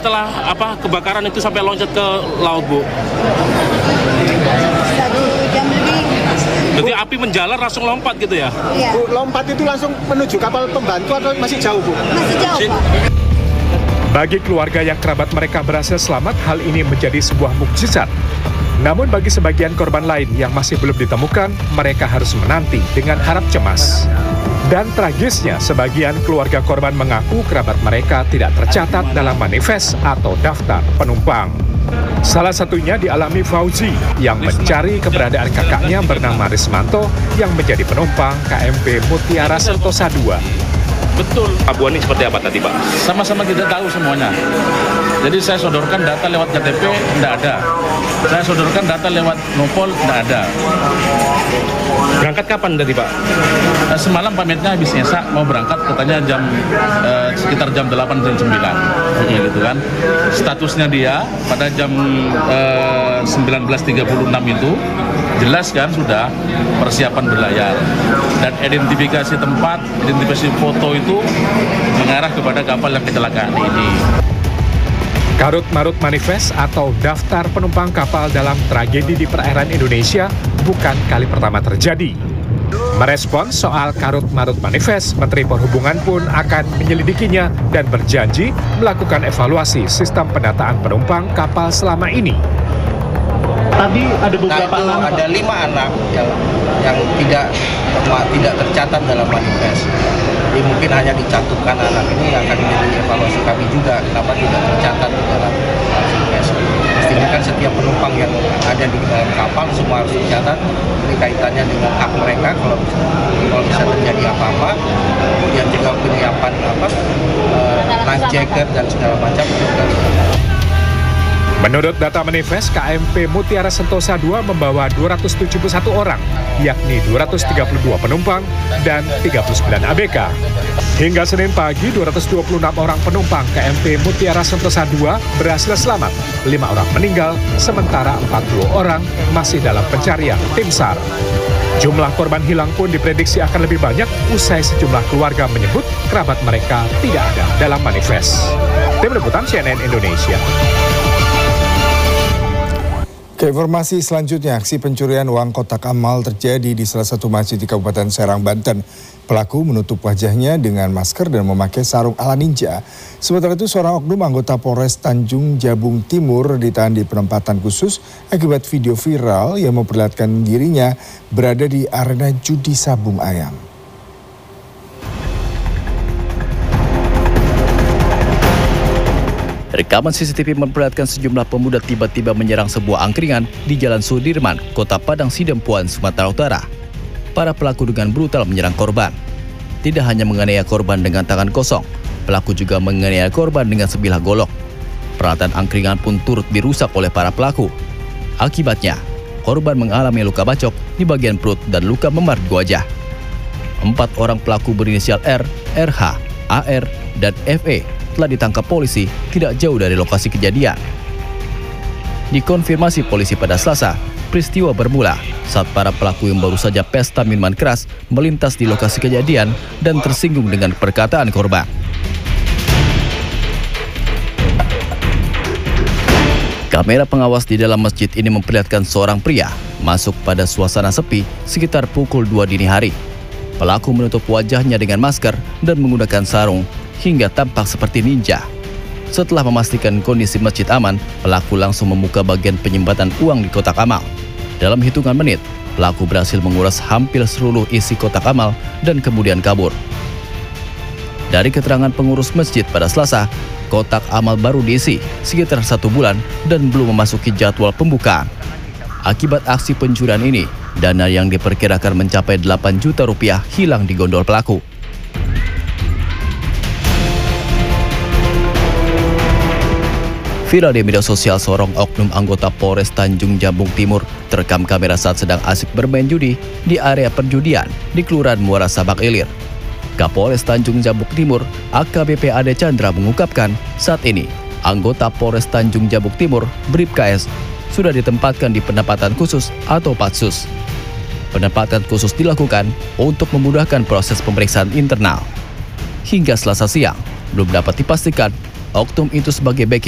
setelah kebakaran itu sampai loncat ke laut, Bu? 1 jam lebih. Berarti api menjalar langsung lompat gitu ya? Iya. Bu, lompat itu langsung menuju kapal pembantu atau masih jauh, Bu? Masih jauh, Pak. Bagi keluarga yang kerabat mereka berhasil selamat, hal ini menjadi sebuah mukjizat. Namun bagi sebagian korban lain yang masih belum ditemukan, mereka harus menanti dengan harap cemas. Dan tragisnya, sebagian keluarga korban mengaku kerabat mereka tidak tercatat dalam manifest atau daftar penumpang. Salah satunya dialami Fauzi yang mencari keberadaan kakaknya bernama Rismanto yang menjadi penumpang KMP Mutiara Sentosa II. Betul. Abuan ini seperti apa tadi, Pak? Sama-sama kita tahu semuanya. Jadi saya sodorkan data lewat KTP, tidak ada. Saya sodorkan data lewat Nopol, tidak ada. Berangkat kapan tadi, Pak? Semalam pamitnya habis nyesak, mau berangkat katanya sekitar jam 8 jam 9. Gitu kan. Statusnya dia pada jam 19.36 itu jelas kan sudah persiapan berlayar. Dan identifikasi tempat, identifikasi foto itu mengarah kepada kapal yang kecelakaan ini. Karut-marut manifest atau daftar penumpang kapal dalam tragedi di perairan Indonesia bukan kali pertama terjadi. Merespons soal karut-marut manifest, Menteri Perhubungan pun akan menyelidikinya dan berjanji melakukan evaluasi sistem pendataan penumpang kapal selama ini. Tadi ada beberapa anak. Ada 5 anak yang tidak tercatat dalam manifest. Jadi mungkin hanya dicantumkan anak ini akan menjadi evaluasi kami juga kenapa tidak tercatat di dalam manifest. Mestinya kan setiap penumpang yang ada di dalam kapal semua harus dicatat. Ini kaitannya dengan hak mereka kalau bisa terjadi apa-apa. Kemudian juga penyiapan life jacket dan segala macam juga. Menurut data manifest, KMP Mutiara Sentosa II membawa 271 orang, yakni 232 penumpang dan 39 ABK. Hingga Senin pagi, 226 orang penumpang KMP Mutiara Sentosa II berhasil selamat, 5 orang meninggal, sementara 40 orang masih dalam pencarian tim SAR. Jumlah korban hilang pun diprediksi akan lebih banyak usai sejumlah keluarga menyebut kerabat mereka tidak ada dalam manifest. Tim Liputan CNN Indonesia. Informasi selanjutnya, aksi pencurian uang kotak amal terjadi di salah satu masjid di Kabupaten Serang, Banten. Pelaku menutup wajahnya dengan masker dan memakai sarung ala ninja. Sementara itu, seorang oknum anggota Polres Tanjung Jabung Timur ditahan di penempatan khusus akibat video viral yang memperlihatkan dirinya berada di arena judi sabung ayam. Rekaman CCTV memperlihatkan sejumlah pemuda tiba-tiba menyerang sebuah angkringan di Jalan Sudirman, Kota Padang Sidempuan, Sumatera Utara. Para pelaku dengan brutal menyerang korban. Tidak hanya menganiaya korban dengan tangan kosong, pelaku juga menganiaya korban dengan sebilah golok. Peralatan angkringan pun turut dirusak oleh para pelaku. Akibatnya, korban mengalami luka bacok di bagian perut dan luka memar di wajah. 4 orang pelaku berinisial R, RH, AR, dan FE telah ditangkap polisi tidak jauh dari lokasi kejadian. Dikonfirmasi polisi pada Selasa, peristiwa bermula saat para pelaku yang baru saja pesta minuman keras melintas di lokasi kejadian dan tersinggung dengan perkataan korban. Kamera pengawas di dalam masjid ini memperlihatkan seorang pria masuk pada suasana sepi sekitar pukul 2 dini hari. Pelaku menutup wajahnya dengan masker dan menggunakan sarung hingga tampak seperti ninja. Setelah memastikan kondisi masjid aman, pelaku langsung membuka bagian penyimpanan uang di kotak amal. Dalam hitungan menit, pelaku berhasil menguras hampir seluruh isi kotak amal dan kemudian kabur. Dari keterangan pengurus masjid pada Selasa, kotak amal baru diisi sekitar 1 bulan dan belum memasuki jadwal pembukaan. Akibat aksi pencurian ini, dana yang diperkirakan mencapai 8 juta rupiah hilang di gondol pelaku. Viral di media sosial, seorang oknum anggota Polres Tanjung Jabung Timur terekam kamera saat sedang asik bermain judi di area perjudian di Kelurahan Muara Sabak Ilir. Kapolres Tanjung Jabung Timur, AKBP Ade Chandra mengungkapkan saat ini anggota Polres Tanjung Jabung Timur, BRIPKS, sudah ditempatkan di penempatan khusus atau Patsus. Penempatan khusus dilakukan untuk memudahkan proses pemeriksaan internal. Hingga Selasa siang, belum dapat dipastikan oknum itu sebagai backing